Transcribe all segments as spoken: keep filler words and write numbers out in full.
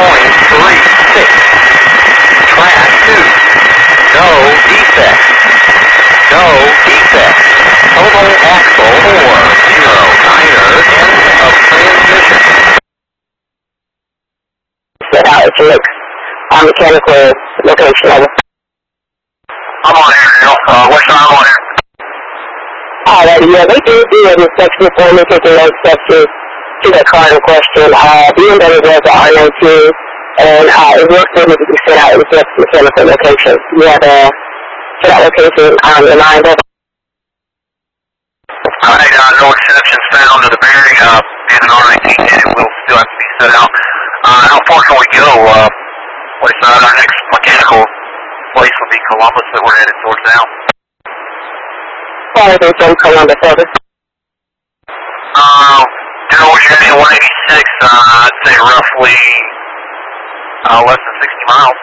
point three six. Track two. No defects. No defects. Total axle four zero niner. End of transmission. Set out to look on mechanical location level. I'm on air now. Uh, what's I'm on air? Alrighty, yeah, they did do an inspection for me, taking those steps to, to the car in question. Uh, B M W was the R nineteen, and uh, it worked for me to be set out in the mechanical location. You have a set out location um, in mind. Alright, uh, no exceptions found to the bearing, uh, and an R nineteen hit, it will still have to be set out. Uh, how far can we go? Uh, what is uh, our next mechanical place will be Columbus that we're headed towards now. Sorry, there's some Columbus over. Uh, Daryl, was you at one eighty-six, uh, I'd say roughly, uh, less than sixty miles.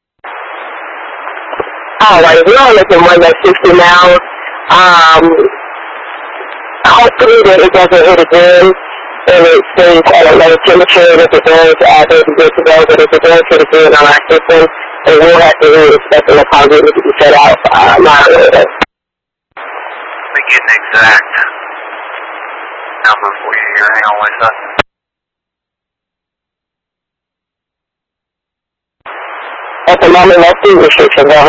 Alright, we're only looking one at sixty miles. Um, hopefully that it doesn't hit again, and it stays at a low temperature. If it does, uh, they'll be good to go, but if it does hit again on our system, then we'll have to re-inspect the car to be set out, uh, not later. Let me get an exact number for you here. Hang on one second. At the moment, no speed restrictions, over.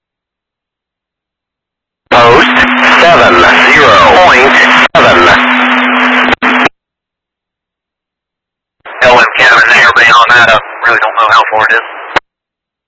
Post seven zero point seven. L M Canada, everybody on that, I really don't know how far it is.